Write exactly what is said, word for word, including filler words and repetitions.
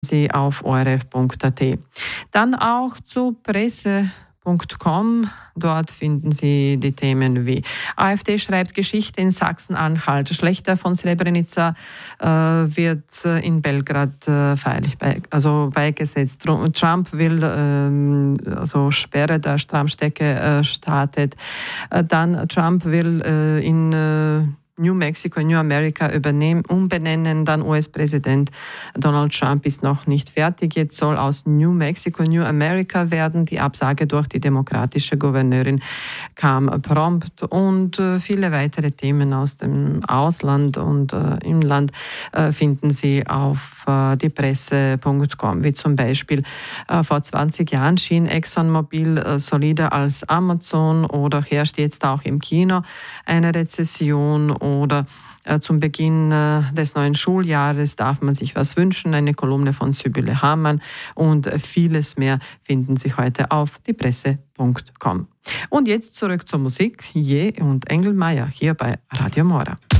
Sie auf o r f punkt a t. Dann auch zu Presse punkt com. Dort finden Sie die Themen wie AfD schreibt Geschichte in Sachsen-Anhalt, Schlechter von Srebrenica äh, wird in Belgrad äh, feierlich bei, also beigesetzt. Trump will äh, also Sperre der Stromstrecke äh, startet. Äh, dann Trump will äh, in äh, New Mexico, New America übernehmen, umbenennen. Dann U S-Präsident Donald Trump ist noch nicht fertig. Jetzt soll aus New Mexico New America werden. Die Absage durch die demokratische Gouverneurin kam prompt. Und äh, viele weitere Themen aus dem Ausland und äh, im Land äh, finden Sie auf äh, die Presse punkt com. Wie zum Beispiel äh, vor zwanzig Jahren schien ExxonMobil äh, solider als Amazon, oder herrscht jetzt auch im Kino eine Rezession, oder äh, zum Beginn äh, des neuen Schuljahres darf man sich was wünschen. Eine Kolumne von Sibylle Hamann und äh, vieles mehr finden Sie heute auf die Presse punkt com. Und jetzt zurück zur Musik. Je und Engelmeier hier bei Radio Mora.